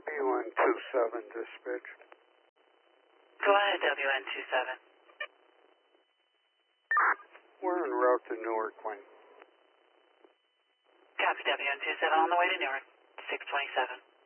WN27 dispatch. Go ahead, WN27. We're en route to Newark, Wayne. Copy, WN27 on the way to Newark, 627.